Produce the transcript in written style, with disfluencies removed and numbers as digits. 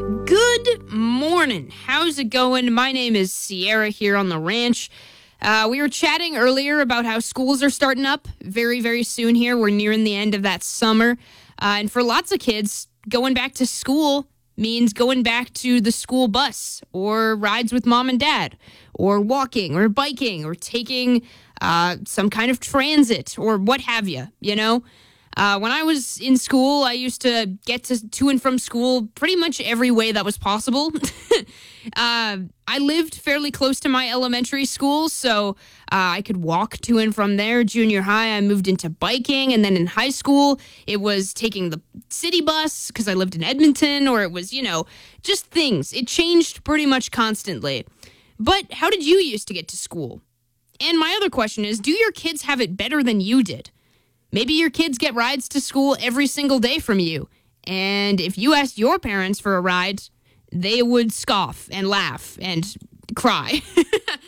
Good morning. How's it going? My name is Sierra here on the ranch. We were chatting earlier about how schools are starting up very, very soon here. We're nearing the end of that summer. And for lots of kids, going back to school means going back to the school bus or rides with mom and dad or walking or biking or taking some kind of transit or what have you, you know? When I was in school, I used to get to and from school pretty much every way that was possible. I lived fairly close to my elementary school, so I could walk to and from there. Junior high, I moved into biking, and then in high school, it was taking the city bus because I lived in Edmonton, or it was, just things. It changed pretty much constantly. But how did you used to get to school? And my other question is, do your kids have it better than you did? Maybe your kids get rides to school every single day from you. And if you asked your parents for a ride, they would scoff and laugh and cry.